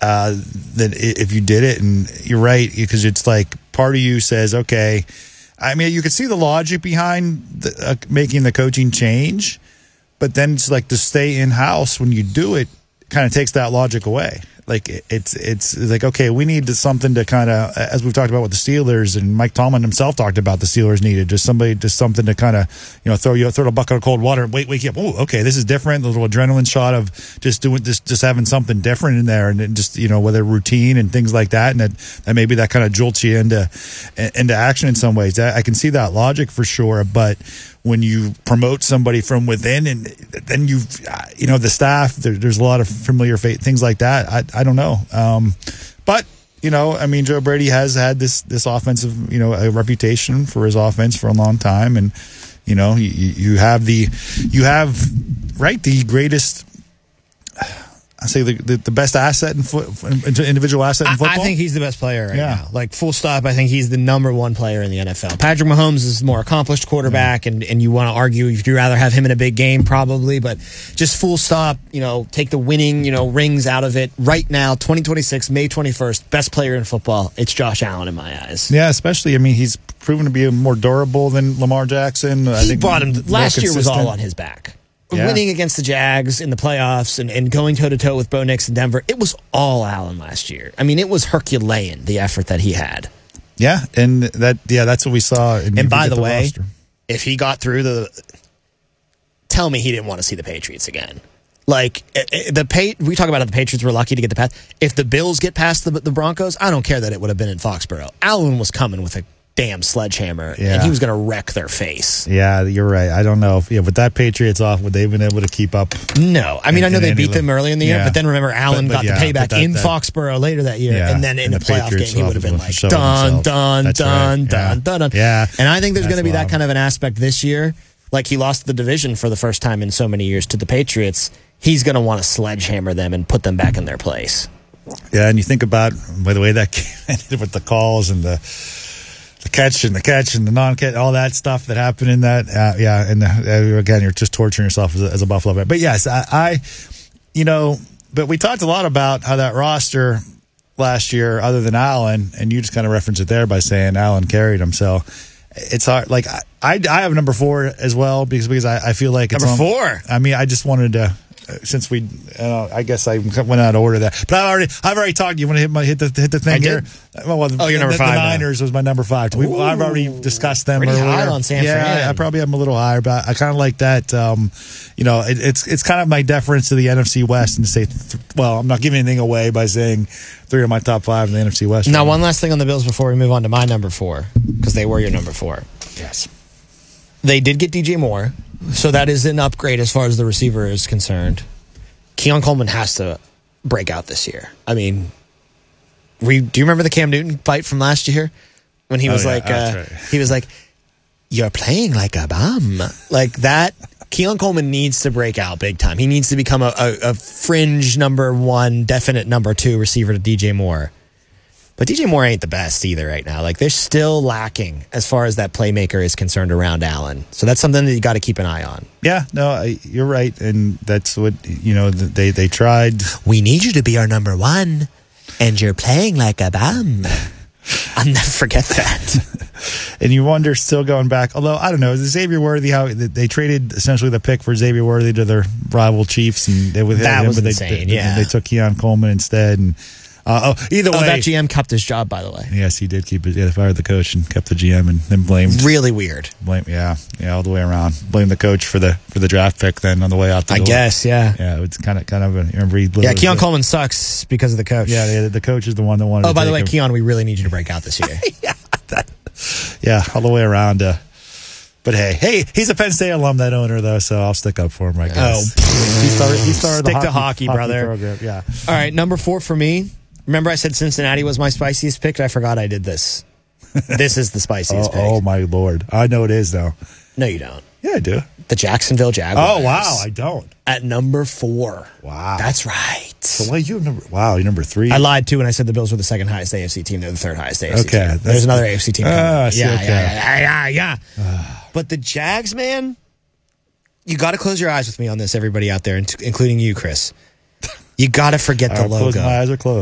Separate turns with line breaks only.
than if you did it. And you're right, because it's like part of you says, okay, I mean, you could see the logic behind making the coaching change, but then it's like to stay in-house when you do it kind of takes that logic away. Like it's like, okay, we need something to kind of, as we've talked about with the Steelers, and Mike Tomlin himself talked about the Steelers needed just something to kind of, throw a bucket of cold water and wake you up. Oh, okay, this is different. A little adrenaline shot of just doing this, just having something different in there, and then just whether routine and things like that, and that maybe that kind of jolts you into action in some ways. I can see that logic for sure, but when you promote somebody from within, and then the staff, there's a lot of familiar things like that. I don't know. But, Joe Brady has had this offensive, a reputation for his offense for a long time. And, you have the greatest, I say the best asset individual asset in football.
I think he's the best player right now. Like, full stop, I think he's the number one player in the NFL. Patrick Mahomes is a more accomplished quarterback, and you want to argue if you'd rather have him in a big game, probably. But just full stop, take the winning, rings out of it. Right now, 2026, May 21st, best player in football. It's Josh Allen in my eyes.
Yeah, especially, he's proven to be more durable than Lamar Jackson. I think
brought him. Last year was all on his back. Yeah. Winning against the Jags in the playoffs and going toe-to-toe with Bo Nix in Denver, it was all Allen last year. It was Herculean, the effort that he had.
Yeah, and that's what we saw.
And by the way, if he got through tell me he didn't want to see the Patriots again. Like, we talk about how the Patriots were lucky to get the pass. If the Bills get past the Broncos, I don't care that it would have been in Foxborough. Allen was coming with a damn sledgehammer, and he was going to wreck their face.
Yeah, you're right. I don't know. With that Patriots off, would they have been able to keep up?
No. I know they beat them early in the year, but then remember, Allen got the payback in Foxborough later that year, and then in the playoff game, he would have been like, dun, dun, dun, dun, dun.
Yeah.
And I think there's going to be that kind of an aspect this year. Like, he lost the division for the first time in so many years to the Patriots. He's going to want to sledgehammer them and put them back in their place.
Yeah, and you think about, by the way, that game ended with the calls and the catch and the non-catch, all that stuff that happened in that. Again, you're just torturing yourself as a Buffalo fan. But yes, but we talked a lot about how that roster last year, other than Allen, and you just kind of referenced it there by saying Allen carried him. So it's hard. Like, I have number 4 as well because I feel like it's
number 4.
I just wanted to. Since we, I guess I went out of order that, but I've already talked. You want to hit the thing here?
Well, you're number 5.
The Niners was my number 5. I've already discussed them.
Pretty high on San Fran.
Yeah, I probably am a little higher, but I kind of like that. It's kind of my deference to the NFC West, and to say, I'm not giving anything away by saying 3 of my top 5 in the NFC West.
Now, one last thing on the Bills before we move on to my number 4, because they were your number 4.
Yes,
they did get DJ Moore. So that is an upgrade as far as the receiver is concerned. Keon Coleman has to break out this year. Do you remember the Cam Newton fight from last year when he was he was like, "You're playing like a bum," like that. Keon Coleman needs to break out big time. He needs to become a fringe number 1, definite number 2 receiver to DJ Moore. But DJ Moore ain't the best either right now. Like, they're still lacking as far as that playmaker is concerned around Allen. So that's something that you got to keep an eye on.
Yeah, no, you're right. And that's what, they tried.
We need you to be our number 1, and you're playing like a bum. I'll never forget that.
And you wonder, still going back, although, I don't know, is it Xavier Worthy, how they traded essentially the pick for Xavier Worthy to their rival Chiefs, and
that was insane,
they took Keon Coleman instead, and either way.
That GM kept his job, by the way.
Yes, he did keep it. Yeah, they fired the coach and kept the GM, and then blamed.
Really weird.
All the way around. Blame the coach for the draft pick then on the way out the door.
I guess, yeah.
Yeah, it's kind of.
Keon Coleman sucks because of the coach.
Yeah, the coach is the one that wanted.
Oh, by the way, Keon, we really need you to break out this year.
All the way around. But hey, he's a Penn State alum, that owner, though, so I'll stick up for him, I guess. He started
stick to hockey, brother.
Program. Yeah.
All right, number 4 for me. Remember I said Cincinnati was my spiciest pick? I forgot I did this. This is the spiciest pick.
Oh, my Lord. I know it is, though.
No, you don't.
Yeah, I do.
The Jacksonville Jaguars.
Oh, wow, I don't.
At number 4.
Wow.
That's right.
So you're number 3.
I lied, too, when I said the Bills were the second highest AFC team. They're the third highest AFC team. There's another AFC team coming. Yeah. But the Jags, man, you got to close your eyes with me on this, everybody out there, including you, Chris. You got to forget the logo.
My eyes are closed.